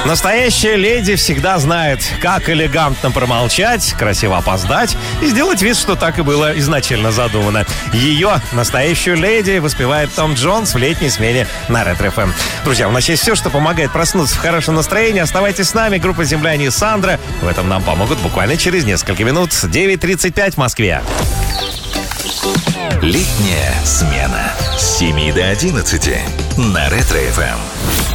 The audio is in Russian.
Настоящая леди всегда знает, как элегантно промолчать, красиво опоздать и сделать вид, что так и было изначально задумано. Ее, настоящую леди, воспевает Том Джонс в летней смене на Ретро-ФМ. Друзья, у нас есть все, что помогает проснуться в хорошем настроении. Оставайтесь с нами. Группа «Земляне» и Сандра в этом нам помогут буквально через несколько минут. 9:35 в Москве. Летняя смена с 7 до 11 на Ретро-ФМ.